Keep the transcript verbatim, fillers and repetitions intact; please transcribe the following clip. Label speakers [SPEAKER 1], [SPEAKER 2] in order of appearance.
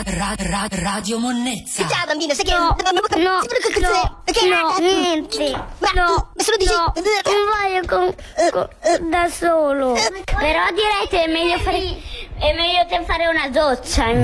[SPEAKER 1] Ra, ra, Radio Monnezza.
[SPEAKER 2] Ciao bambino, sai che...
[SPEAKER 3] No, no, no,
[SPEAKER 2] Che...
[SPEAKER 3] no, niente.
[SPEAKER 2] Ma
[SPEAKER 3] No,
[SPEAKER 2] ma se lo dici...
[SPEAKER 3] no, non voglio con, con- da solo. Però direi che è meglio fare, è meglio te fare una doccia.